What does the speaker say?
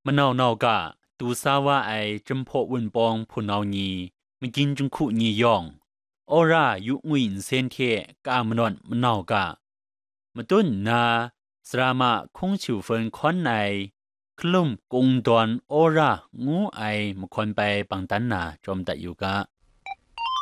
มะนาวๆกะตูซาว่าไอจำพอวุ่นปองผู้นาวญีมกินจุงคุญียองออรายุงุยนเซนเทกามนอนมะนาวกะมะตุนนาสรามะคงชิวเฟินคอนไอคลุ่มกงดอนออรางูไอมะคอนไปปังตันนาจอมตะอยู่กะ